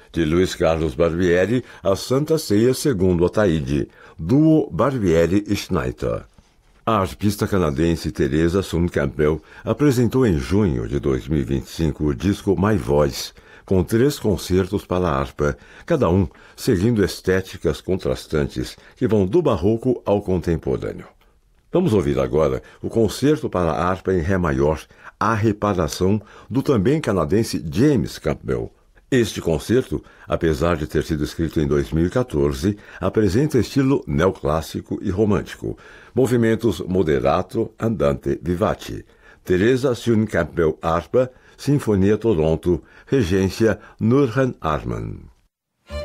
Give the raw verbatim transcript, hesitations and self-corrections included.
De Luiz Carlos Barbieri, a Santa Ceia segundo Ataíde, duo Barbieri e Schneider. A arpista canadense Teresa Sun Campbell apresentou em junho de dois mil e vinte e cinco o disco My Voice, com três concertos para a harpa, cada um seguindo estéticas contrastantes que vão do barroco ao contemporâneo. Vamos ouvir agora o concerto para a harpa em Ré maior, A Reparação, do também canadense James Campbell. Este concerto, apesar de ter sido escrito em dois mil e quatorze, apresenta estilo neoclássico e romântico, movimentos moderato, andante, vivace. Teresa Sun Campbell harpa, Sinfonia Toronto, regência Nurhan Arman.